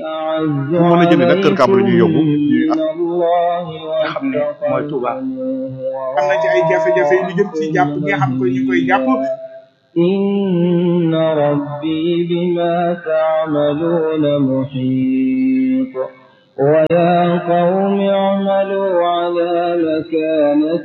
fu mën a jëndee nag kër kàbb la ñuy yóbbu ñuy nga xam ne mooy Touba. am na ci ay jafe-jafe yu jëm ci jàpp gi nga xam ko ñu koy jàpp. inna rabbi bima ta'maluna muhit wa ya qawmi i'malu ala makanatikum